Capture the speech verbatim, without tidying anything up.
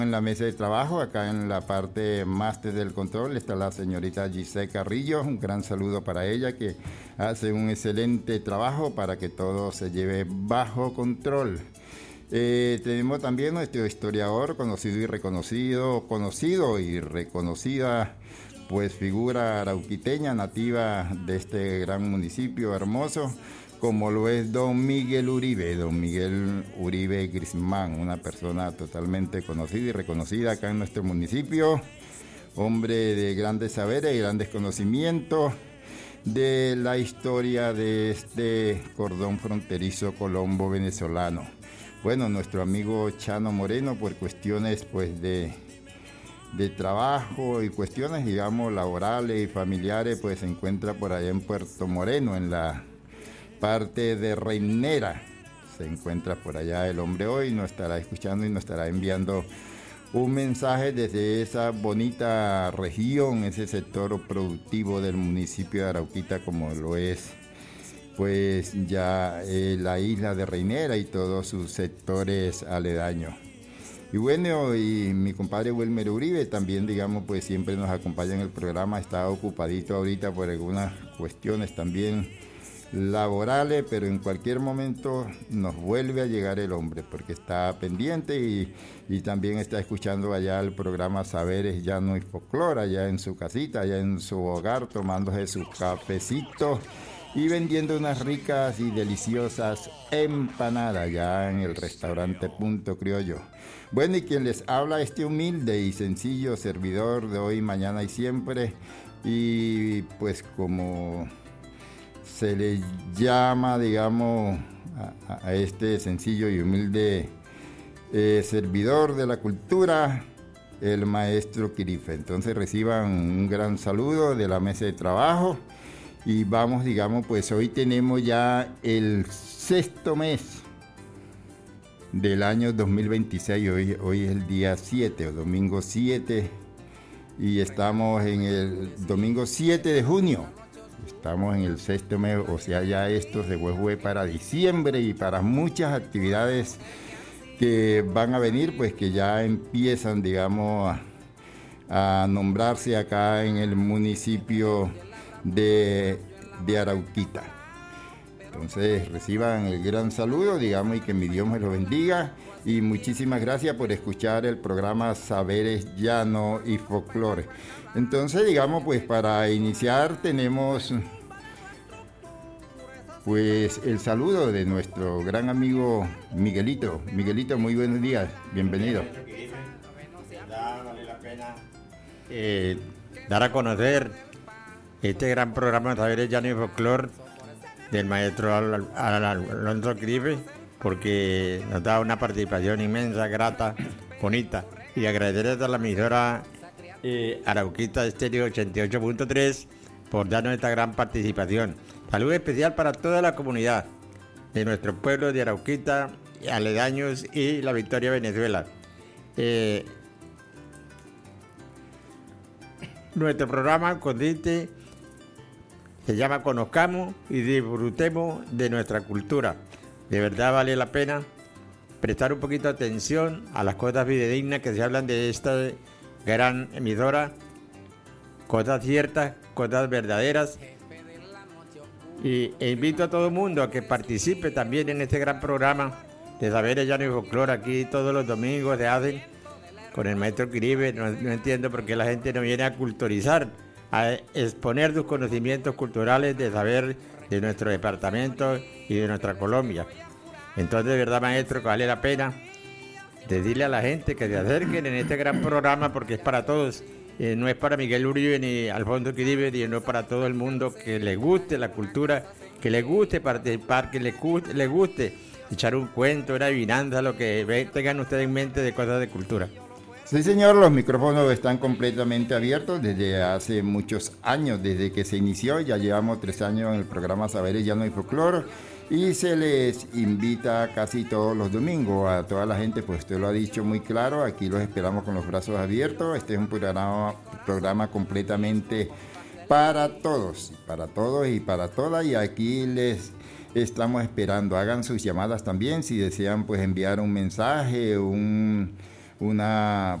En la mesa de trabajo, acá en la parte máster del control, está la señorita Giselle Carrillo. Un gran saludo para ella, que hace un excelente trabajo para que todo se lleve bajo control. Eh, tenemos también nuestro historiador, conocido y reconocido, conocido y reconocida, pues figura arauquiteña, nativa de este gran municipio hermoso, como lo es don Miguel Uribe, don Miguel Uribe Grismán, una persona totalmente conocida y reconocida acá en nuestro municipio, hombre de grandes saberes y grandes conocimientos de la historia de este cordón fronterizo colombo-venezolano. Bueno, nuestro amigo Chano Moreno, por cuestiones pues de, de trabajo y cuestiones, digamos, laborales y familiares, pues se encuentra por allá en Puerto Moreno, en la parte de Reinera. Se encuentra por allá el hombre hoy, nos estará escuchando y nos estará enviando un mensaje desde esa bonita región, ese sector productivo del municipio de Arauquita, como lo es pues ya eh, la isla de Reinera y todos sus sectores aledaños. Y bueno, y mi compadre Wilmer Uribe también, digamos, pues siempre nos acompaña en el programa, está ocupadito ahorita por algunas cuestiones también laborales, pero en cualquier momento nos vuelve a llegar el hombre, porque está pendiente y, y también está escuchando allá el programa Saberes Llano y Folclore, allá en su casita, allá en su hogar, tomándose su cafecito y vendiendo unas ricas y deliciosas empanadas ya en el restaurante Punto Criollo. Bueno, y quien les habla, este humilde y sencillo servidor de hoy, mañana y siempre, y pues como se le llama, digamos, a, a este sencillo y humilde eh, servidor de la cultura, el maestro Quirife. Entonces reciban un gran saludo de la mesa de trabajo y vamos, digamos, pues hoy tenemos ya el sexto mes del año dos mil veintiséis, hoy, hoy es el día siete, o domingo siete, y estamos en el domingo siete de junio. Estamos en el sexto mes, o sea, ya esto se vuelve para diciembre y para muchas actividades que van a venir, pues que ya empiezan, digamos, a, a nombrarse acá en el municipio de, de Arauquita. Entonces reciban el gran saludo, digamos, y que mi Dios me lo bendiga. Y muchísimas gracias por escuchar el programa Saberes Llano y Folclore. Entonces, digamos, pues para iniciar tenemos pues el saludo de nuestro gran amigo Miguelito. Miguelito, muy buenos días, bienvenido. Ya vale la pena eh, dar a conocer este gran programa Saberes Llano y Folclore del maestro Al- Al- Alonso Quirife, porque nos da una participación inmensa, grata, bonita, y agradecer a la emisora eh, Arauquita Estéreo ochenta y ocho punto tres por darnos esta gran participación. Saludo especial para toda la comunidad de nuestro pueblo de Arauquita, aledaños y la Victoria, Venezuela. Eh, nuestro programa consiste, se llama Conozcamos y disfrutemos de nuestra cultura. De verdad vale la pena prestar un poquito de atención a las cosas fidedignas que se hablan de esta gran emisora, cosas ciertas, cosas verdaderas. Y e invito a todo el mundo a que participe también en este gran programa de Saberes Llano y Folclore. Aquí todos los domingos se hacen con el maestro Quirife. No, no entiendo por qué la gente no viene a culturizar, a exponer sus conocimientos culturales de saber de nuestro departamento y de nuestra Colombia. Entonces, de verdad, maestro, que vale la pena decirle a la gente que se acerquen en este gran programa, porque es para todos. Eh, no es para Miguel Uribe ni Alfonso Quirife, sino es para todo el mundo que le guste la cultura, que le guste participar, que le guste, le guste echar un cuento, una adivinanza, lo que ve, tengan ustedes en mente de cosas de cultura. Sí, señor, los micrófonos están completamente abiertos desde hace muchos años, desde que se inició. Ya llevamos tres años en el programa Saberes Llano y Folclore y se les invita casi todos los domingos a toda la gente, pues usted lo ha dicho muy claro, aquí los esperamos con los brazos abiertos. Este es un programa, programa completamente para todos, para todos y para todas, y aquí les estamos esperando. Hagan sus llamadas también si desean pues enviar un mensaje, un... una